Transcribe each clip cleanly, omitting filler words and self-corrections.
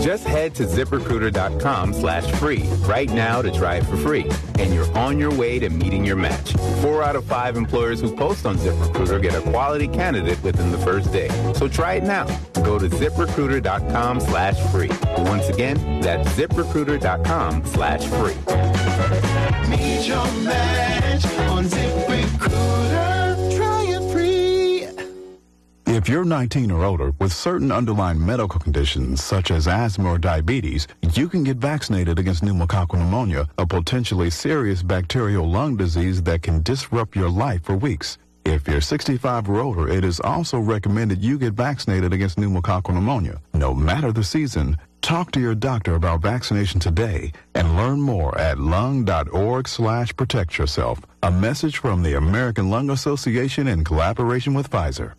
Just head to ZipRecruiter.com/free right now to try it for free, and you're on your way to meeting your match. 4 out of 5 employers who post on ZipRecruiter get a quality candidate within the first day. So try it now. Go to ZipRecruiter.com/free. Once again, that's ZipRecruiter.com/free. Meet your match on ZipRecruiter. Try it free. If you're 19 or older with certain underlying medical conditions such as asthma or diabetes, you can get vaccinated against pneumococcal pneumonia, a potentially serious bacterial lung disease that can disrupt your life for weeks. If you're 65 or older, it is also recommended you get vaccinated against pneumococcal pneumonia. No matter the season, talk to your doctor about vaccination today and learn more at lung.org/protect yourself. A message from the American Lung Association in collaboration with Pfizer.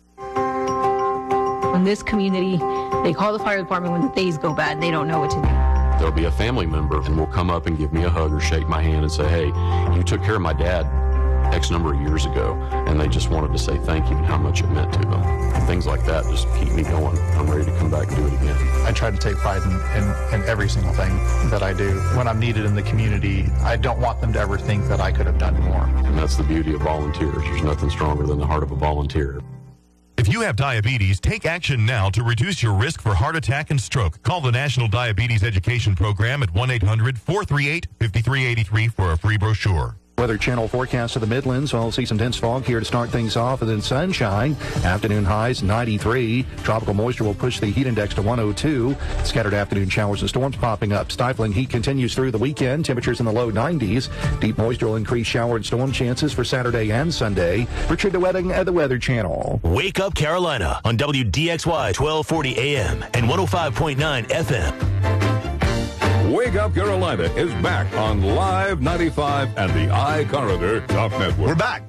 In this community, they call the fire department when the days go bad and they don't know what to do. There'll be a family member and will come up and give me a hug or shake my hand and say, hey, you took care of my dad X number of years ago, and they just wanted to say thank you and how much it meant to them. Things like that just keep me going. I'm ready to come back and do it again. I try to take pride in every single thing that I do. When I'm needed in the community, I don't want them to ever think that I could have done more. And that's the beauty of volunteers. There's nothing stronger than the heart of a volunteer. If you have diabetes, take action now to reduce your risk for heart attack and stroke. Call the National Diabetes Education Program at 1-800-438-5383 for a free brochure. Weather Channel forecast of the Midlands. We'll see some dense fog here to start things off, and then sunshine. Afternoon highs 93. Tropical moisture will push the heat index to 102. Scattered afternoon showers and storms popping up. Stifling heat continues through the weekend. Temperatures in the low 90s. Deep moisture will increase shower and storm chances for Saturday and Sunday. Richard DeWetting at the Weather Channel. Wake Up Carolina on WDXY 1240 AM and 105.9 FM. Wake Up Carolina is back on Live 95 and the iCorridor Talk Network. We're back.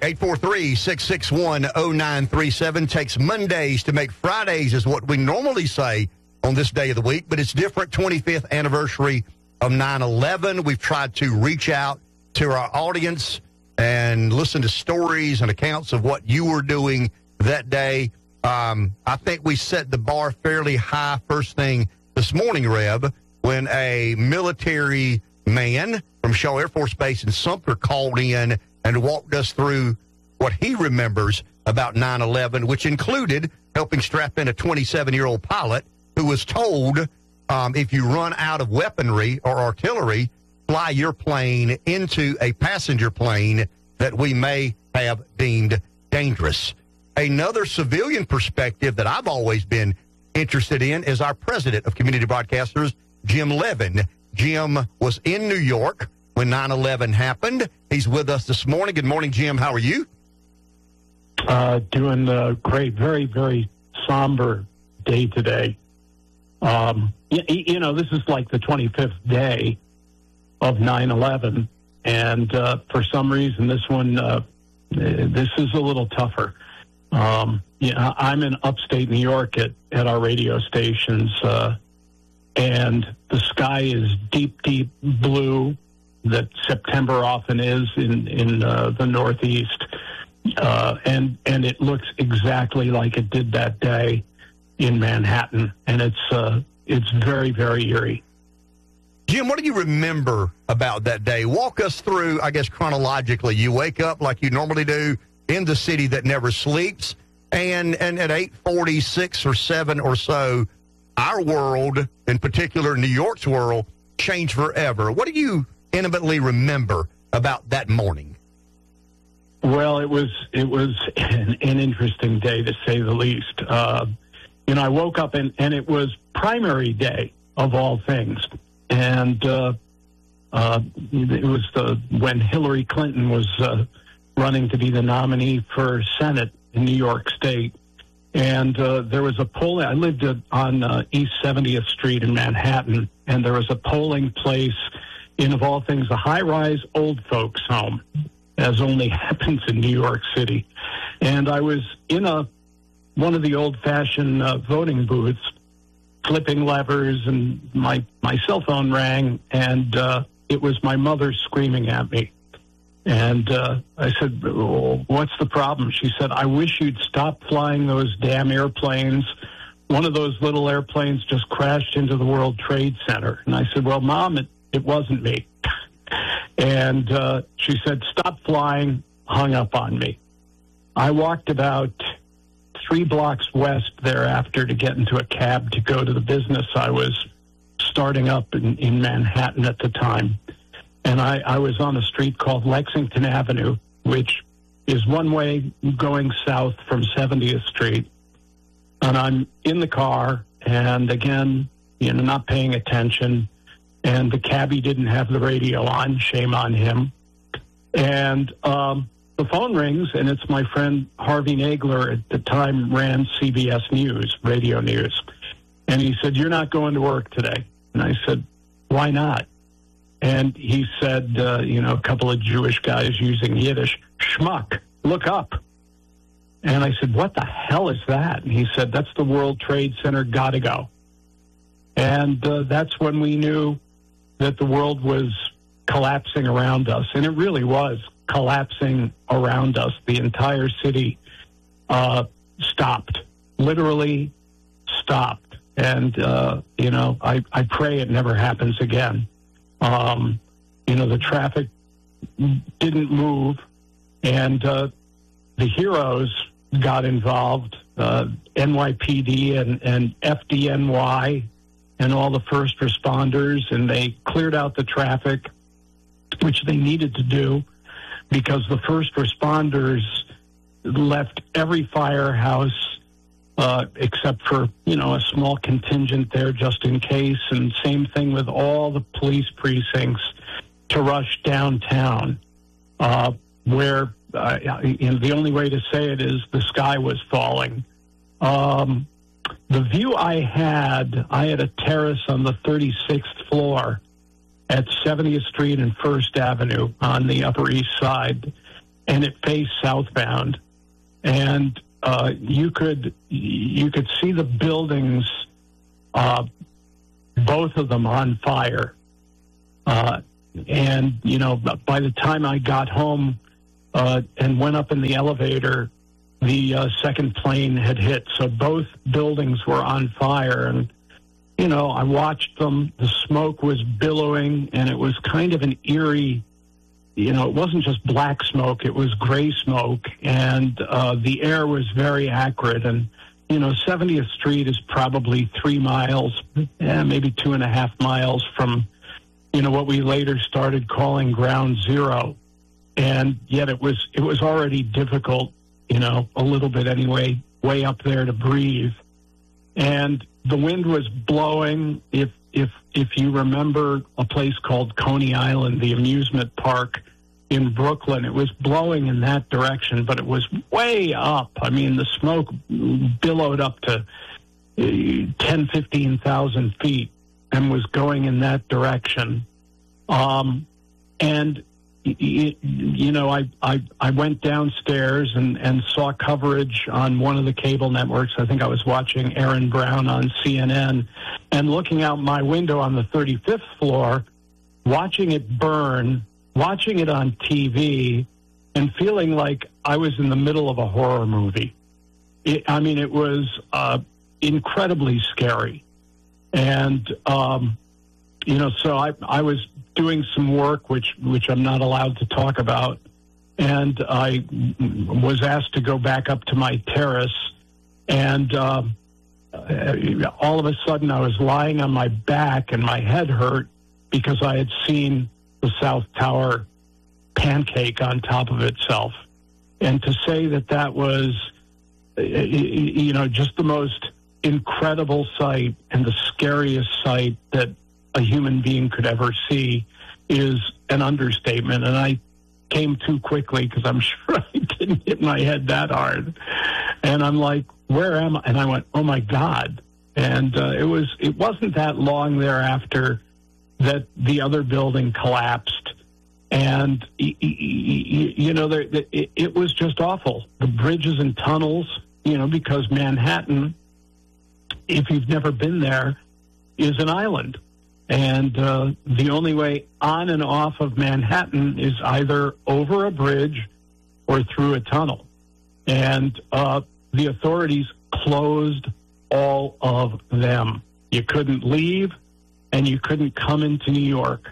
843-661-0937. Takes Mondays to make Fridays is what we normally say on this day of the week, but it's different. 25th anniversary of 9/11. We've tried to reach out to our audience and listen to stories and accounts of what you were doing that day. I think we set the bar fairly high first thing this morning, Reb, when a military man from Shaw Air Force Base in Sumter called in and walked us through what he remembers about 9/11, which included helping strap in a 27-year-old pilot who was told, if you run out of weaponry or artillery, fly your plane into a passenger plane that we may have deemed dangerous. Another civilian perspective that I've always been interested in is our president of Community Broadcasters, Jim Levin. Jim was in New York when 9/11 happened. He's with us this morning. Good morning, Jim. How are you? Doing great. Very, very somber day today. You know, this is like the 25th day of 9/11, and for some reason, this one, this is a little tougher. Yeah, I'm in upstate New York at our radio stations, and the sky is deep, deep blue that September often is in the Northeast. And it looks exactly like it did that day in Manhattan. And it's very, very eerie. Jim, what do you remember about that day? Walk us through, I guess, chronologically. You wake up like you normally do in the city that never sleeps. And at 8:46 or 7 or so, our world, in particular New York's world, changed forever. What do you intimately remember about that morning? Well, it was an interesting day, to say the least. You know, I woke up and it was primary day of all things, and it was when Hillary Clinton was running to be the nominee for Senate in New York State. And there was a polling. I lived on East 70th Street in Manhattan, and there was a polling place in, of all things, a high-rise old folks' home, as only happens in New York City. And I was in one of the old-fashioned voting booths, flipping levers, and my cell phone rang, and it was my mother screaming at me. And I said, what's the problem? She said, I wish you'd stop flying those damn airplanes one of those little airplanes just crashed into the World Trade Center. And I said, well, Mom, it wasn't me. And she said, stop flying, hung up on me. I walked about 3 blocks west thereafter to get into a cab to go to the business I was starting up in Manhattan at the time. And I was on a street called Lexington Avenue, which is one way going south from 70th Street. And I'm in the car, and again, not paying attention. And the cabbie didn't have the radio on. Shame on him. And the phone rings, and it's my friend Harvey Nagler, at the time ran CBS News, radio news. And he said, you're not going to work today. And I said, why not? And he said, a couple of Jewish guys using Yiddish, schmuck, look up. And I said, what the hell is that? And he said, that's the World Trade Center, gotta go. And that's when we knew that the world was collapsing around us. And it really was collapsing around us. The entire city stopped, literally stopped. And, I pray it never happens again. The traffic didn't move, and the heroes got involved, NYPD and FDNY and all the first responders, and they cleared out the traffic, which they needed to do because the first responders left every firehouse except for, a small contingent there just in case, and same thing with all the police precincts to rush downtown, where the only way to say it is the sky was falling. The view I had a terrace on the 36th floor at 70th Street and 1st Avenue on the Upper East Side, and it faced southbound. And you could see the buildings, both of them on fire. And, by the time I got home and went up in the elevator, the second plane had hit. So both buildings were on fire. And, I watched them. The smoke was billowing, and it was kind of an eerie, it wasn't just black smoke, it was gray smoke, and the air was very acrid. And, 70th Street is probably 3 miles, maybe 2.5 miles from, what we later started calling Ground Zero. And yet it was already difficult, a little bit anyway, way up there to breathe. And the wind was blowing. If you remember a place called Coney Island, the amusement park in Brooklyn, it was blowing in that direction, but it was way up. I mean, the smoke billowed up to 10,000, 15,000 feet and was going in that direction. And I went downstairs and saw coverage on one of the cable networks. I think I was watching Aaron Brown on CNN, and looking out my window on the 35th floor, watching it burn, watching it on TV, and feeling like I was in the middle of a horror movie. It was incredibly scary. And, so I was doing some work, which I'm not allowed to talk about, and I was asked to go back up to my terrace, and all of a sudden I was lying on my back and my head hurt because I had seen the South Tower pancake on top of itself. And to say that was, just the most incredible sight and the scariest sight that a human being could ever see is an understatement. And I came too quickly because I'm sure I didn't hit my head that hard. And I'm like, where am I? And I went, oh my God. And it wasn't that long thereafter that the other building collapsed. And, it was just awful. The bridges and tunnels, because Manhattan, if you've never been there, is an island. And the only way on and off of Manhattan is either over a bridge or through a tunnel. And the authorities closed all of them. You couldn't leave, and you couldn't come into New York.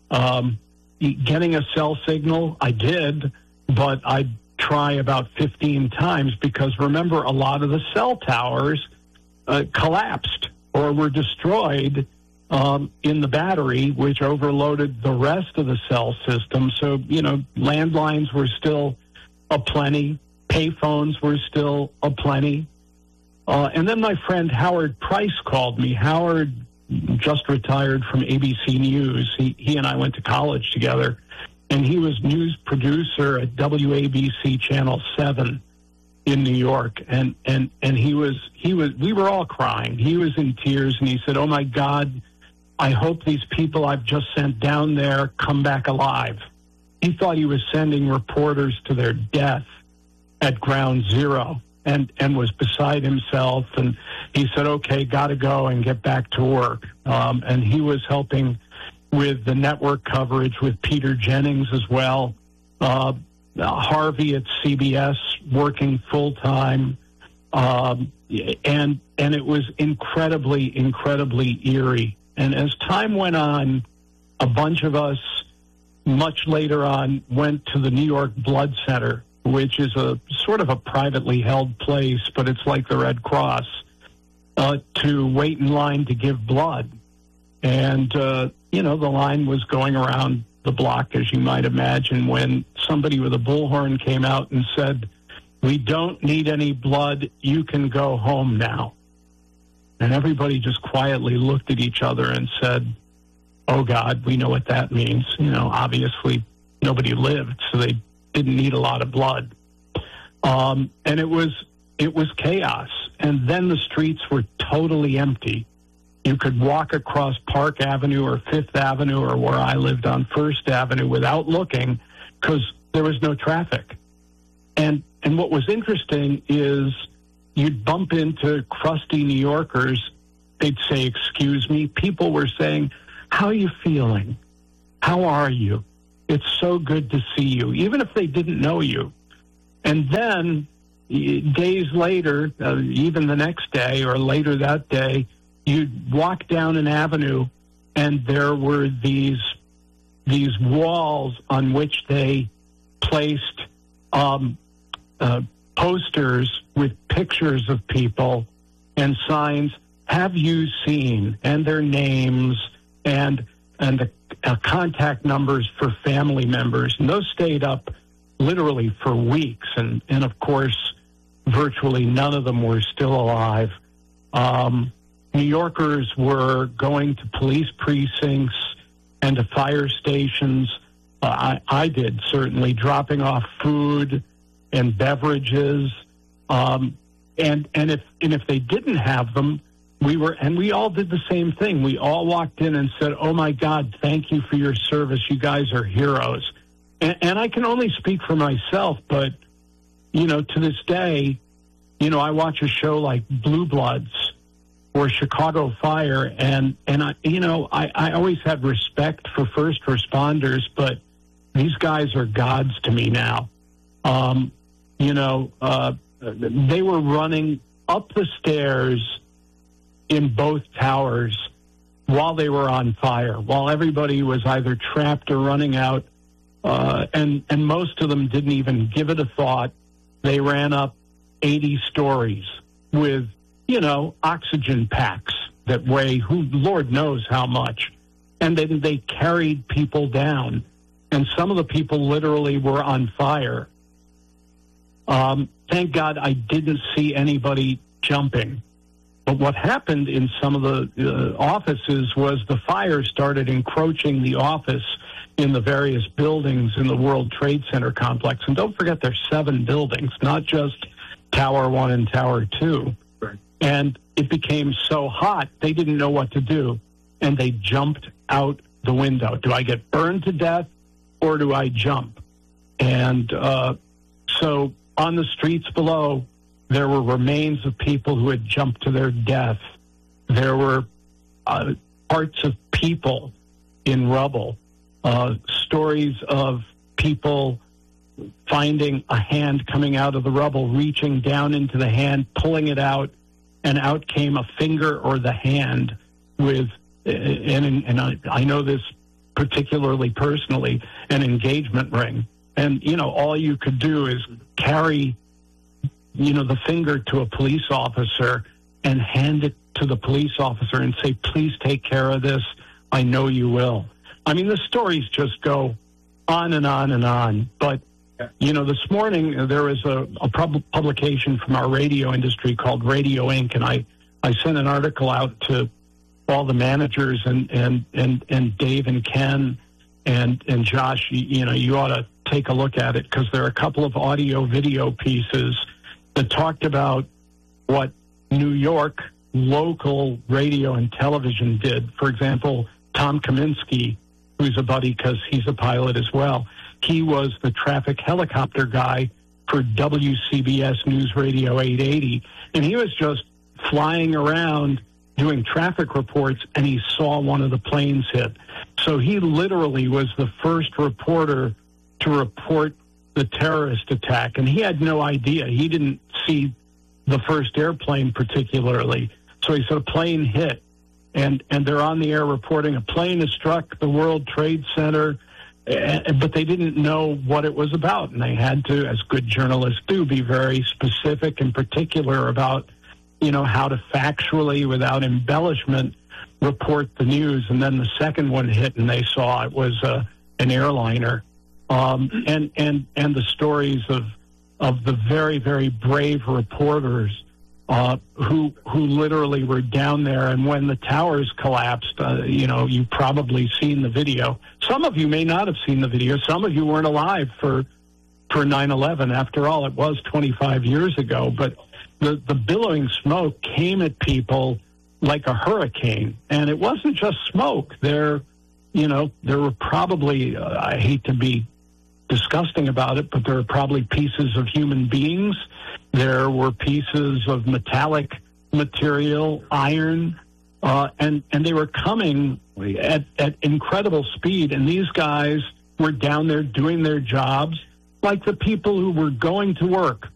Getting a cell signal, I did, but I'd try about 15 times because, remember, a lot of the cell towers collapsed or were destroyed in the battery, which overloaded the rest of the cell system. So, landlines were still aplenty. Payphones were still aplenty. And then my friend Howard Price called me. Howard just retired from ABC News. He and I went to college together, and he was news producer at WABC Channel 7 in New York. And we were all crying. He was in tears, and he said, "Oh my God, I hope these people I've just sent down there come back alive." He thought he was sending reporters to their death at Ground Zero, and was beside himself. And he said, "Okay, got to go and get back to work." And he was helping with the network coverage with Peter Jennings as well. Harvey at CBS working full time. And it was incredibly eerie. And as time went on, a bunch of us much later on went to the New York Blood Center, which is a sort of a privately held place, but it's like the Red Cross, to wait in line to give blood. And, the line was going around the block, as you might imagine, when somebody with a bullhorn came out and said, "We don't need any blood. You can go home now." And everybody just quietly looked at each other and said, "Oh, God, we know what that means." Obviously nobody lived, so they didn't need a lot of blood. And it was chaos. And then the streets were totally empty. You could walk across Park Avenue or Fifth Avenue or where I lived on First Avenue without looking because there was no traffic. And what was interesting is you'd bump into crusty New Yorkers. They'd say, "Excuse me." People were saying, "How are you feeling? How are you? It's so good to see you," even if they didn't know you. And then days later, even the next day or later that day, you'd walk down an avenue and there were these walls on which they placed posters with pictures of people and signs, "Have you seen?" and their names and the contact numbers for family members. And those stayed up literally for weeks. And of course, virtually none of them were still alive. New Yorkers were going to police precincts and to fire stations. I did, certainly, dropping off food and beverages. And if they didn't have them, we all did the same thing. We all walked in and said, "Oh my God, thank you for your service. You guys are heroes." And I can only speak for myself, but, to this day, I watch a show like Blue Bloods or Chicago Fire, and I always had respect for first responders, but these guys are gods to me now. They were running up the stairs in both towers while they were on fire, while everybody was either trapped or running out, and most of them didn't even give it a thought. They ran up 80 stories with, oxygen packs that weigh Lord knows how much. And then they carried people down. And some of the people literally were on fire. Thank God I didn't see anybody jumping. But what happened in some of the offices was the fire started encroaching the office in the various buildings in the World Trade Center complex. And don't forget, there's 7 buildings, not just Tower 1 and Tower 2. Right. And it became so hot, they didn't know what to do. And they jumped out the window. Do I get burned to death or do I jump? And so on the streets below, there were remains of people who had jumped to their death. There were parts of people in rubble, stories of people finding a hand coming out of the rubble, reaching down into the hand, pulling it out, and out came a finger or the hand with, and I know this particularly personally, an engagement ring. And, all you could do is carry, the finger to a police officer and hand it to the police officer and say, please take care of this. I know you will. I mean, the stories just go on and on and on. But, this morning there was a publication from our radio industry called Radio Inc., and I sent an article out to all the managers and Dave and Ken and Josh. You ought to take a look at it, because there are a couple of audio-video pieces that talked about what New York local radio and television did. For example, Tom Kaminsky, who's a buddy because he's a pilot as well, he was the traffic helicopter guy for WCBS News Radio 880, and he was just flying around doing traffic reports, and he saw one of the planes hit. So he literally was the first reporter to report the terrorist attack, and he had no idea. He didn't see the first airplane particularly. So he said a plane hit, and they're on the air reporting a plane has struck the World Trade Center, but they didn't know what it was about, and they had to, as good journalists do, be very specific and particular about, how to factually, without embellishment, report the news. And then the second one hit, and they saw it was an airliner. And the stories of the very, very brave reporters who literally were down there. And when the towers collapsed, you've probably seen the video. Some of you may not have seen the video. Some of you weren't alive for 9/11. After all, it was 25 years ago. But the billowing smoke came at people like a hurricane. And it wasn't just smoke. There were probably, I hate to be disgusting about it, but there were probably pieces of human beings. There were pieces of metallic material, iron, and they were coming at incredible speed. And these guys were down there doing their jobs like the people who were going to work